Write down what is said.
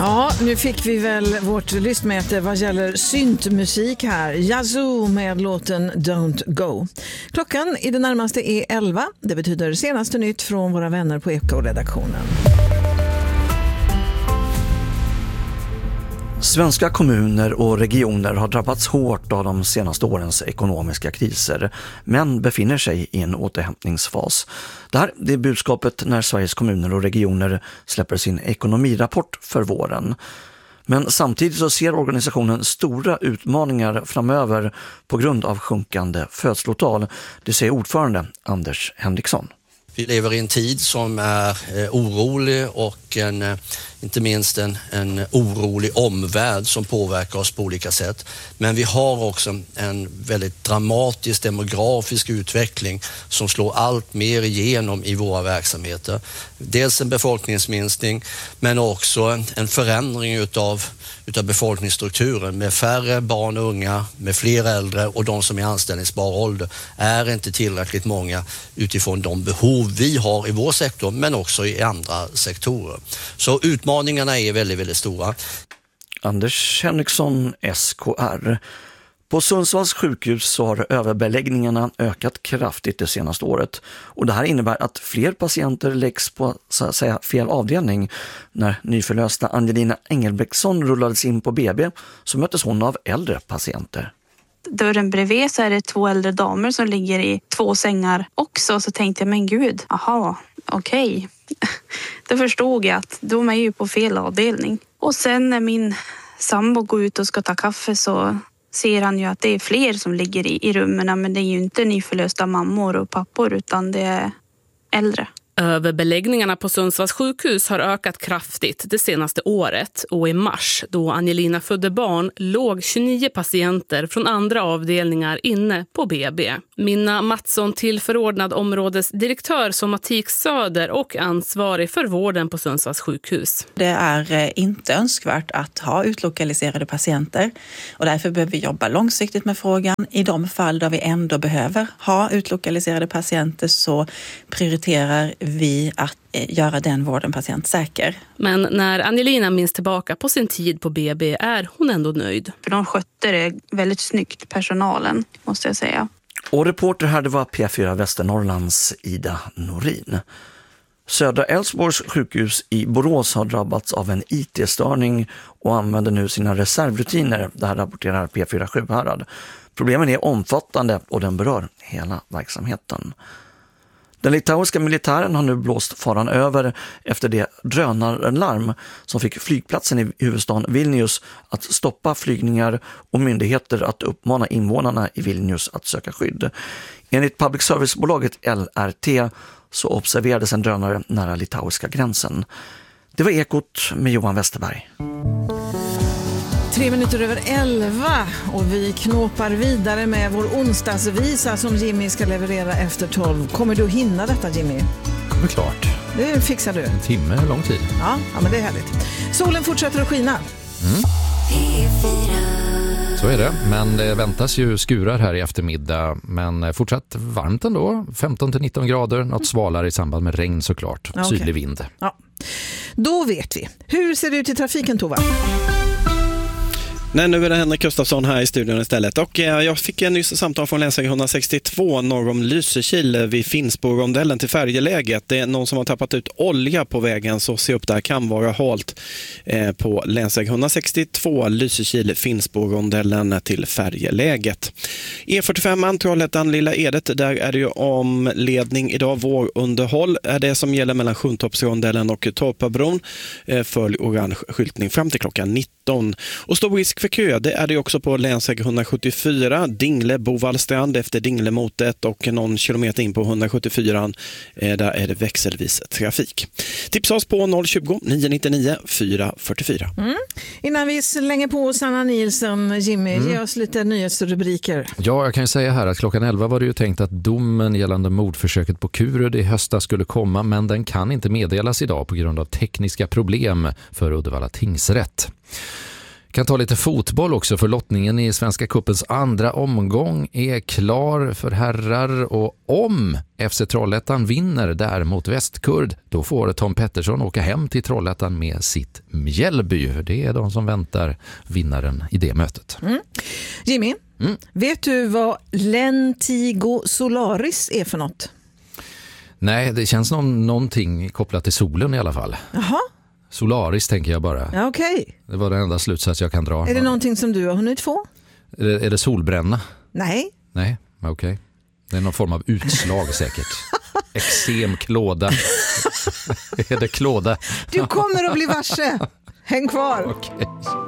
Ja, nu fick vi väl vårt lystmäte vad gäller syntmusik här. Yazoo med låten Don't Go. Klockan i det närmaste är 11. Det betyder senaste nytt från våra vänner på Eko-redaktionen. Svenska kommuner och regioner har drabbats hårt av de senaste årens ekonomiska kriser, men befinner sig i en återhämtningsfas. Det här är budskapet när Sveriges kommuner och regioner släpper sin ekonomirapport för våren. Men samtidigt så ser organisationen stora utmaningar framöver på grund av sjunkande födslotal. Det säger ordförande Anders Henriksson. Vi lever i en tid som är orolig och inte minst en orolig omvärld som påverkar oss på olika sätt. Men vi har också en väldigt dramatisk demografisk utveckling som slår allt mer igenom i våra verksamheter. Dels en befolkningsminskning men också en förändring utav befolkningsstrukturen med färre barn och unga, med fler äldre och de som är anställningsbar ålder är inte tillräckligt många utifrån de behov vi har i vår sektor men också i andra sektorer. Så utmaningarna är väldigt, väldigt stora. Anders Henriksson, SKR. På Sundsvalls sjukhus så har överbeläggningarna ökat kraftigt det senaste året. Och det här innebär att fler patienter läggs på så att säga fel avdelning. När nyförlösta Angelina Engelbrektsson rullades in på BB så möttes hon av äldre patienter. Dörren bredvid så är det 2 äldre damer som ligger i 2 sängar också. Så tänkte jag, men gud, okej. Då förstod jag att de är ju på fel avdelning. Och sen när min sambo går ut och ska ta kaffe så ser han ju att det är fler som ligger i rummen. Men det är ju inte nyförlösta mammor och pappor utan det är äldre. Överbeläggningarna på Sundsvalls sjukhus har ökat kraftigt det senaste året och i mars då Angelina födde barn låg 29 patienter från andra avdelningar inne på BB. Minna Mattsson tillförordnad områdesdirektör Somatik Söder och ansvarig för vården på Sundsvalls sjukhus. Det är inte önskvärt att ha utlokaliserade patienter och därför behöver vi jobba långsiktigt med frågan. I de fall där vi ändå behöver ha utlokaliserade patienter så prioriterar vi att göra den vården patientsäker. Men när Angelina minns tillbaka på sin tid på BB är hon ändå nöjd. För de skötte det väldigt snyggt, personalen, måste jag säga. Och reporter här, det var P4 Västernorrlands Ida Norin. Södra Älvsborgs sjukhus i Borås har drabbats av en IT-störning och använder nu sina reservrutiner. Det här rapporterar P4 Sjuhärad. Problemen är omfattande och den berör hela verksamheten. Den litauiska militären har nu blåst faran över efter det drönarlarm som fick flygplatsen i huvudstaden Vilnius att stoppa flygningar och myndigheter att uppmana invånarna i Vilnius att söka skydd. Enligt public service-bolaget LRT så observerades en drönare nära litauiska gränsen. Det var Ekot med Johan Westerberg. 11:03 och vi knåpar vidare med vår onsdagsvisa som Jimmy ska leverera efter 12. Kommer du hinna detta, Jimmy? Det är klart. Det fixar du. En timme, lång tid. Ja, men det är härligt. Solen fortsätter att skina. Så är det, men det väntas ju skurar här i eftermiddag, men fortsatt varmt ändå, 15-19 grader, något svalare i samband med regn såklart, sydlig vind. Ja. Då vet vi. Hur ser det ut i trafiken, Tova? Nej, nu är det Henrik Gustafsson här i studion istället. Och jag fick en nyss samtal från länsväg 162 norr om Lysekil vid Finnsborondellen till färjeläget. Det är någon som har tappat ut olja på vägen, så se upp där, kan vara halt på länsväg 162 Lysekil Finnsborondellen till färjeläget. E45 Trollhättan Lilla Edet, där är det ju omledning idag. Vårunderhåll är det som gäller mellan Sjuntorpsrondellen och Torpabron. Följ orange skyltning fram till klockan 19. Och stor risk för kö, det är det också på länsväg 174 Dingle Bovallstrand efter Dinglemotet och någon kilometer in på 174 där är det växelvis trafik. Tipsa oss på 020 999 444. Innan vi slänger på Sanna Nielsen, Jimmy, ge oss lite nyhetsrubriker. Ja, jag kan ju säga här att klockan 11 var det ju tänkt att domen gällande mordförsöket på Kurud i höstas skulle komma, men den kan inte meddelas idag på grund av tekniska problem för Uddevalla tingsrätt. Kan ta lite fotboll också, för lottningen i Svenska cupens andra omgång är klar för herrar, och om FC Trollhättan vinner där mot Västkurd, då får Tom Pettersson åka hem till Trollhättan med sitt Mjällby. Det är de som väntar vinnaren i det mötet. Jimmy, vet du vad Lentigo Solaris är för något? Nej, det känns någonting kopplat till solen i alla fall. Jaha. Solaris tänker jag bara. Ja, okej. Det var den enda slutsats jag kan dra. Är det någonting som du har hunnit få? Är det solbränna? Nej. Nej, okej. Det är någon form av utslag säkert. Eksem, klåda. Är det klåda? Du kommer att bli varse. Häng kvar. Okej.